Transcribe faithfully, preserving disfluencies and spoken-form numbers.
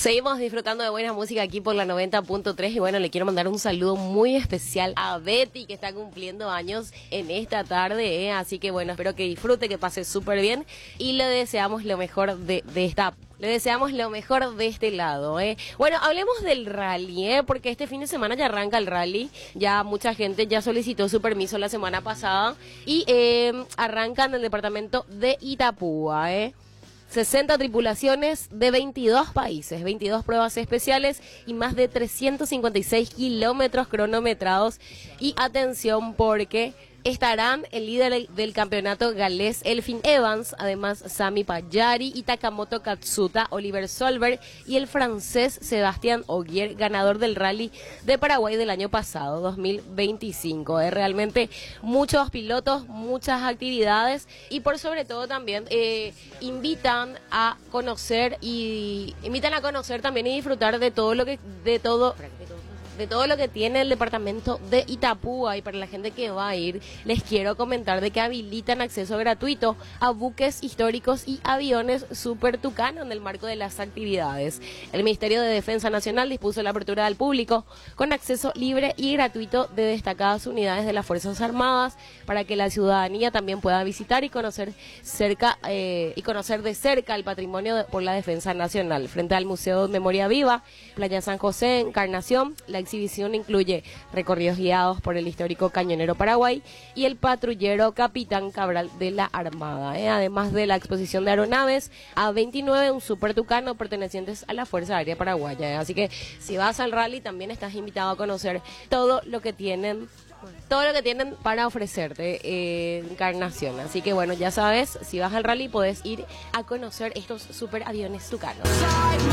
Seguimos disfrutando de buena música aquí por la noventa punto tres y bueno, le quiero mandar un saludo muy especial a Betty que está cumpliendo años en esta tarde, ¿eh? Así que bueno, espero que disfrute, que pase súper bien y le deseamos lo mejor de, de esta Le deseamos lo mejor de este lado, ¿eh? Bueno, hablemos del rally, ¿eh? Porque este fin de semana ya arranca el rally. Ya mucha gente ya solicitó su permiso la semana pasada. Y eh, arranca en el departamento de Itapúa, ¿eh? sesenta tripulaciones de veintidós países, veintidós pruebas especiales y más de trescientos cincuenta y seis kilómetros cronometrados. Y atención porque estarán el líder del campeonato galés Elfyn Evans, además Sami Pajari y Takamoto Katsuta, Oliver Solberg y el francés Sébastien Ogier, ganador del rally de Paraguay del año pasado, dos mil veinticinco. Es realmente muchos pilotos, muchas actividades y por sobre todo también eh, invitan a conocer y invitan a conocer también y disfrutar de todo lo que de todo de todo lo que tiene el departamento de Itapúa. Y para la gente que va a ir, les quiero comentar de que habilitan acceso gratuito a buques históricos y aviones Super Tucano en el marco de las actividades. El Ministerio de Defensa Nacional dispuso la apertura al público con acceso libre y gratuito de destacadas unidades de las Fuerzas Armadas para que la ciudadanía también pueda visitar y conocer cerca eh, y conocer de cerca el patrimonio de, por la defensa nacional. Frente al Museo de Memoria Viva, Playa San José, Encarnación, la exhibición incluye recorridos guiados por el histórico Cañonero Paraguay y el patrullero Capitán Cabral de la Armada, ¿eh? Además de la exposición de aeronaves A veintinueve, un Super Tucano pertenecientes a la Fuerza Aérea Paraguaya, ¿eh? Así que si vas al rally también estás invitado a conocer todo lo que tienen todo lo que tienen para ofrecerte eh, Encarnación. Así que bueno, ya sabes, si vas al rally podés ir a conocer estos super aviones Tucanos.